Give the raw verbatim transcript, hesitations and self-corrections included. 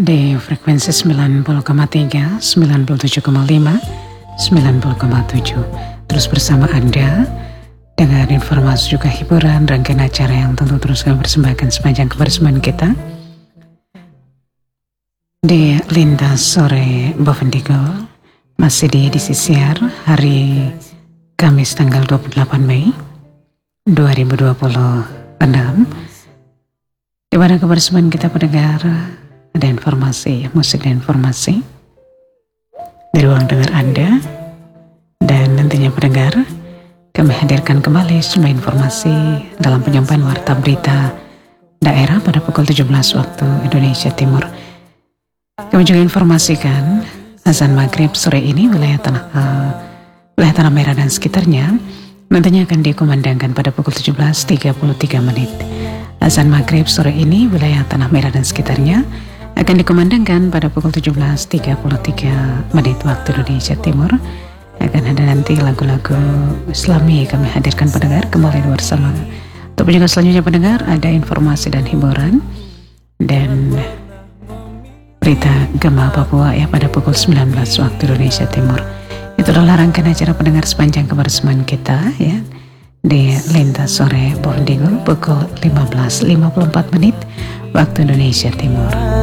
di frekuensi sembilan puluh koma tiga, sembilan puluh tujuh koma lima, sembilan puluh koma tujuh. Terus bersama Anda dengan informasi juga hiburan, rangkaian acara yang tentu terus kami persembahkan sepanjang kebersamaan kita di Lintas Sore Bovendigul, masih di edisi siar hari Kamis tanggal dua puluh delapan Mei dua ribu dua puluh enam, di mana kebersamaan kita pendengar ada informasi, musik dan informasi di ruang dengar Anda, dan nantinya pendengar kami hadirkan kembali sejumlah informasi dalam penyampaian warta berita daerah pada pukul tujuh belas waktu Indonesia Timur. Kami juga informasikan azan maghrib sore ini wilayah tanah uh, wilayah Tanah Merah dan sekitarnya nantinya akan dikumandangkan pada pukul tujuh belas tiga puluh tiga menit. Azan maghrib sore ini wilayah Tanah Merah dan sekitarnya akan dikumandangkan pada pukul tujuh belas tiga puluh tiga menit waktu Indonesia Timur. Akan ada nanti lagu-lagu Islami kami hadirkan pendengar kembali bersama. Tapi juga selanjutnya pendengar ada informasi dan hiburan dan berita Gema Papua ya pada pukul sembilan belas waktu Indonesia Timur. Itu adalah rangkaian acara pendengar sepanjang kebersamaan kita ya di Lintas Sore Bovendigul pukul lima belas lima puluh empat menit waktu Indonesia Timur.